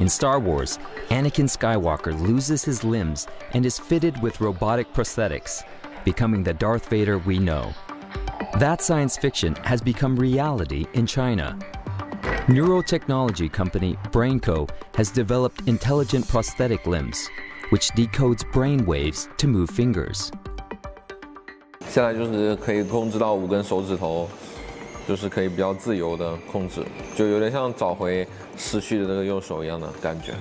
In Star Wars, Anakin Skywalker loses his limbs and is fitted with robotic prosthetics, becoming the Darth Vader we know. That science fiction has become reality in China. Neurotechnology company BrainCo has developed intelligent prosthetic limbs, which decodes brain waves to move fingers. 现在就是可以控制到5根手指头，就是可以比较自由的控制，就有点像找回失去的这个右手一样的感觉。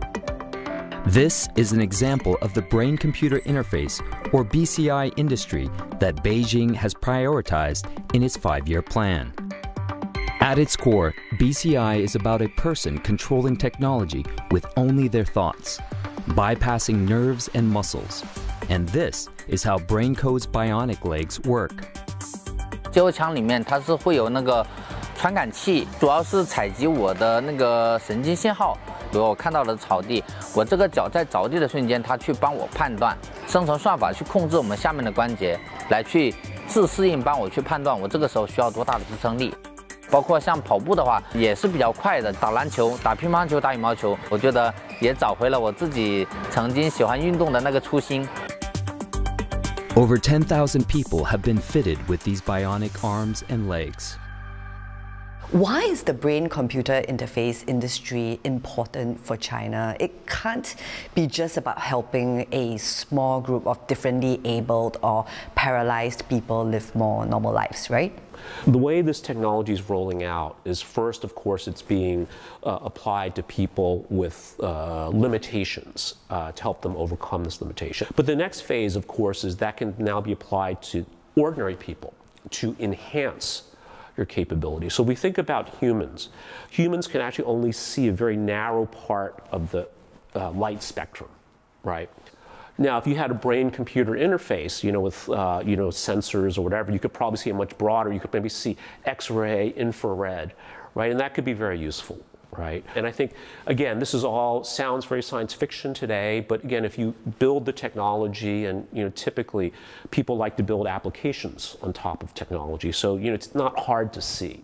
This is an example of the brain-computer interface, or BCI industry, that Beijing has prioritized in its 5-year plan. At its core, BCI is about a person controlling technology with only their thoughts, bypassing nerves and muscles. And this is how BrainCo's bionic legs work. 接后枪里面它是会有那个传感器，主要是采集我的那个神经信号。比如我看到了草地，我这个脚在着地的瞬间，它去帮我判断，生成算法去控制我们下面的关节，来去自适应帮我去判断我这个时候需要多大的支撑力。包括像跑步的话，也是比较快的。打篮球、打乒乓球、打羽毛球，我觉得也找回了我自己曾经喜欢运动的那个初心。 Over 10,000 people have been fitted with these bionic arms and legs. Why is the brain-computer interface industry important for China? It can't be just about helping a small group of differently abled or paralyzed people live more normal lives, right? The way this technology is rolling out is first, of course, it's being applied to people with limitations to help them overcome this limitation. But the next phase, of course, is that can now be applied to ordinary people to enhance your capability. So we think about humans. Humans can actually only see a very narrow part of the light spectrum, right? Now, if you had a brain-computer interface, with sensors or whatever, you could probably see it much broader. You could maybe see X-ray, infrared, right? And that could be very useful, right? And I think, again, this is all sounds very science fiction today, but again, if you build the technology, and typically people like to build applications on top of technology, so it's not hard to see.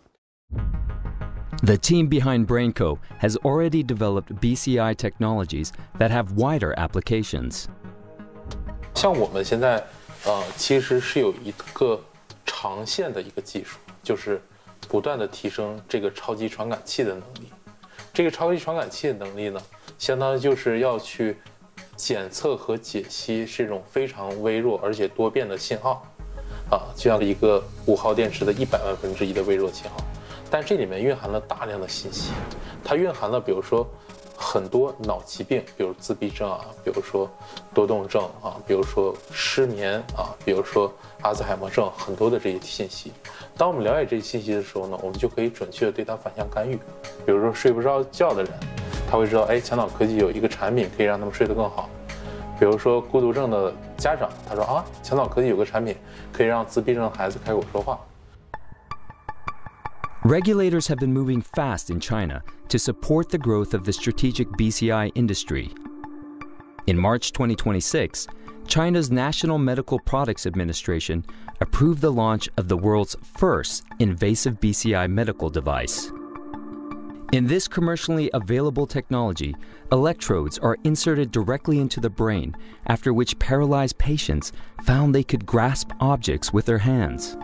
The team behind BrainCo has already developed BCI technologies that have wider applications. 像我们现在，其实是有一个长线的一个技术，就是不断的提升这个超级传感器的能力。这个超级传感器的能力呢，相当于就是要去检测和解析这种非常微弱而且多变的信号，就像一个5号电池的100万分之一的微弱信号。但这里面蕴含了大量的信息，它蕴含了比如说很多脑疾病，比如自闭症比如说多动症比如说失眠比如说阿兹海默症，很多的这些信息。当我们了解这些信息的时候呢，我们就可以准确的对它反向干预。比如说睡不着觉的人，他会知道，强脑科技有一个产品可以让他们睡得更好。比如说孤独症的家长，他说强脑科技有个产品可以让自闭症的孩子开口说话。 Regulators have been moving fast in China to support the growth of the strategic BCI industry. In March 2026, China's National Medical Products Administration approved the launch of the world's first invasive BCI medical device. In this commercially available technology, electrodes are inserted directly into the brain, after which paralyzed patients found they could grasp objects with their hands.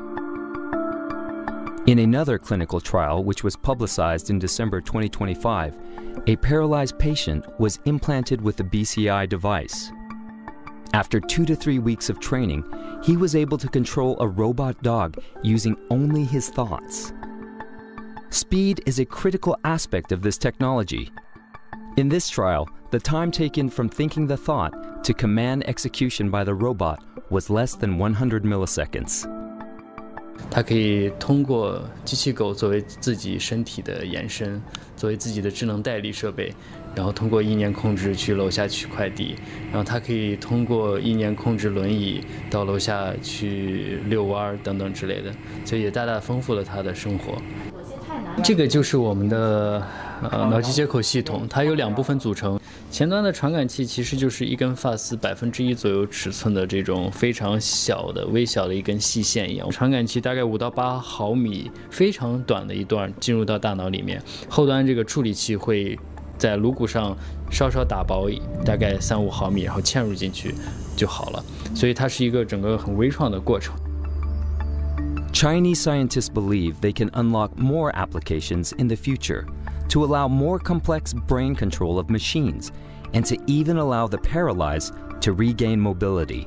In another clinical trial, which was publicized in December 2025, a paralyzed patient was implanted with the BCI device. After 2 to 3 weeks of training, he was able to control a robot dog using only his thoughts. Speed is a critical aspect of this technology. In this trial, the time taken from thinking the thought to command execution by the robot was less than 100 milliseconds. 它可以通过机器狗作为自己身体的延伸，作为自己的智能代理设备，然后通过意念控制去楼下取快递，然后它可以通过意念控制轮椅到楼下去遛弯等等之类的，所以也大大丰富了它的生活。这个就是我们的脑机接口系统，它有2部分组成。前端的传感器其实就是一根发丝1%左右尺寸的这种非常小的、微小的一根细线一样。传感器大概5到8毫米，非常短的一段进入到大脑里面。后端这个处理器会在颅骨上稍稍打薄大概3-5毫米，然后嵌入进去就好了。所以它是一个整个很微创的过程。 Chinese scientists believe they can unlock more applications in the future to allow more complex brain control of machines and to even allow the paralyzed to regain mobility.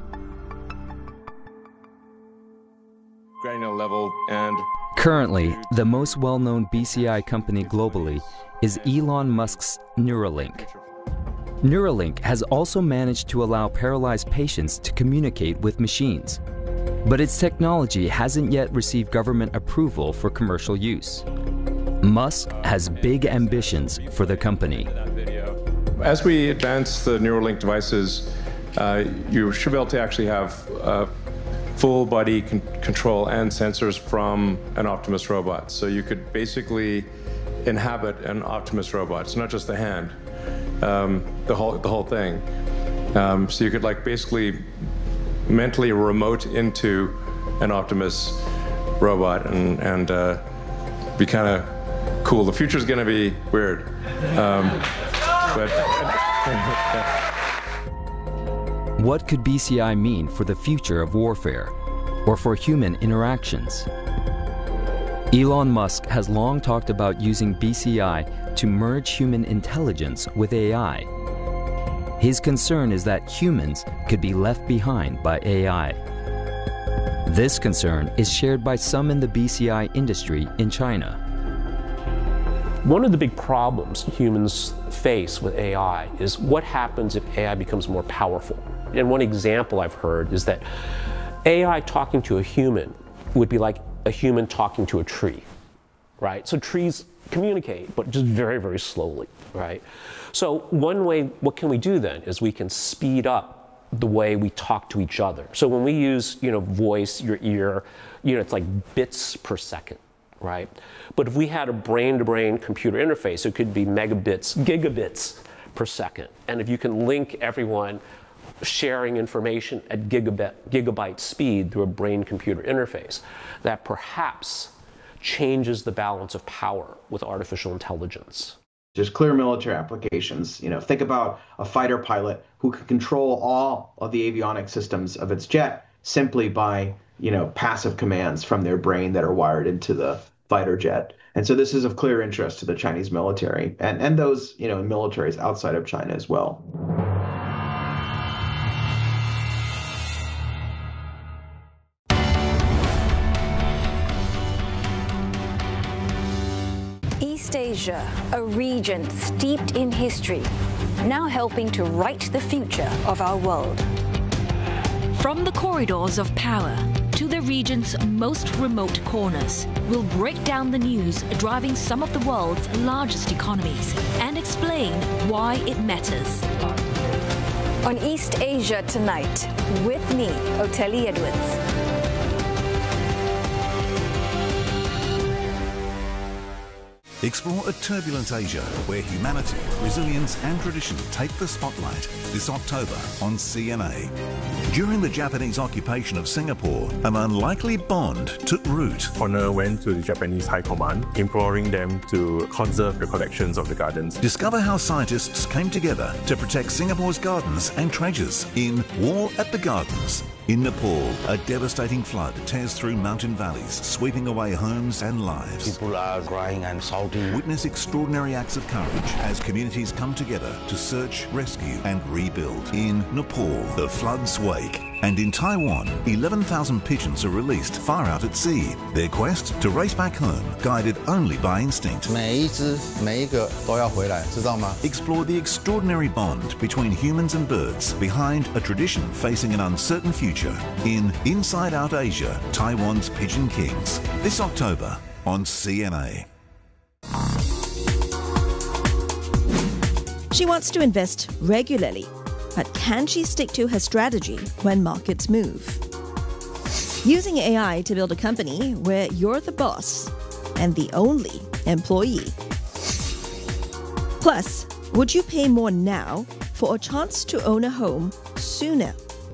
Granular level and Currently, the most well-known BCI company globally is Elon Musk's Neuralink. Neuralink has also managed to allow paralyzed patients to communicate with machines, but its technology hasn't yet received government approval for commercial use. Musk has big ambitions for the company. As we advance the Neuralink devices, you should be able to actually have full body control and sensors from an Optimus robot. So you could basically inhabit an Optimus robot. It's not just the hand, the whole thing. So you could like basically mentally remote into an Optimus robot and be kind of cool. The future's going to be weird. What could BCI mean for the future of warfare or for human interactions? Elon Musk has long talked about using BCI to merge human intelligence with AI. His concern is that humans could be left behind by AI. This concern is shared by some in the BCI industry in China. One of the big problems humans face with AI is what happens if AI becomes more powerful. And one example I've heard is that AI talking to a human would be like a human talking to a tree, right? So trees communicate, but just very, very slowly, right? So one way, what can we do then is we can speed up the way we talk to each other. So when we use, voice, your ear, it's like bits per second, right? But if we had a brain-to-brain computer interface, it could be megabits, gigabits per second. And if you can link everyone sharing information at gigabyte speed through a brain-computer interface, that perhaps changes the balance of power with artificial intelligence. There's clear military applications. Think about a fighter pilot who can control all of the avionic systems of its jet simply by, passive commands from their brain that are wired into the fighter jet. And so this is of clear interest to the Chinese military and those, militaries outside of China as well. East Asia, a region steeped in history, now helping to write the future of our world. From the corridors of power to the region's most remote corners, we'll break down the news driving some of the world's largest economies and explain why it matters. On East Asia Tonight, with me, Oteli Edwards. Explore a turbulent Asia where humanity, resilience and tradition take the spotlight this October on CNA. During the Japanese occupation of Singapore, an unlikely bond took root. Honor went to the Japanese High Command, imploring them to conserve the collections of the gardens. Discover how scientists came together to protect Singapore's gardens and treasures in War at the Gardens. In Nepal, a devastating flood tears through mountain valleys, sweeping away homes and lives. People are crying and shouting. Witness extraordinary acts of courage as communities come together to search, rescue and rebuild. In Nepal, the flood's wake. And in Taiwan, 11,000 pigeons are released far out at sea. Their quest to race back home, guided only by instinct. 每一只每一个都要回来，知道吗? Explore the extraordinary bond between humans and birds behind a tradition facing an uncertain future in Inside Out Asia, Taiwan's Pigeon Kings. This October on CNA. She wants to invest regularly, but can she stick to her strategy when markets move? Using AI to build a company where you're the boss and the only employee. Plus, would you pay more now for a chance to own a home sooner?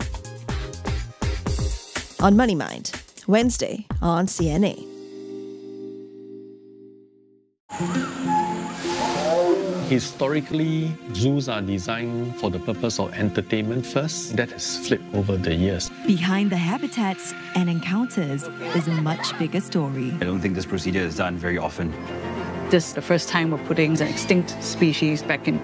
On Money Mind, Wednesday on CNA. Historically, zoos are designed for the purpose of entertainment first. That has flipped over the years. Behind the habitats and encounters is a much bigger story. I don't think this procedure is done very often. This is the first time we're putting an extinct species back in